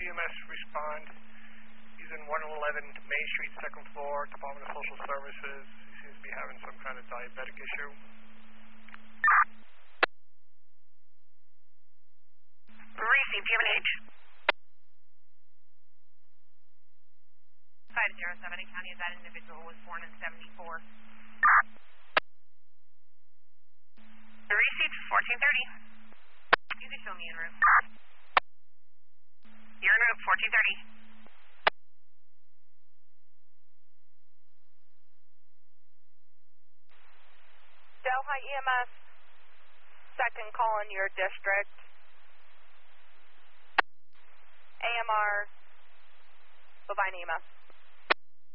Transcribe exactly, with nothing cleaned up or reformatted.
E M S respond. He's in one eleven Main Street, second floor, Department of Social Services. He seems to be having some kind of diabetic issue. Receive, do you have an age? five zero seven in county, that individual was born in seventy-four. Received, fourteen thirty. You can show me en route. You're en route, fourteen thirty. Delhi E M S, second call in your district. A M R, Bovine E M S.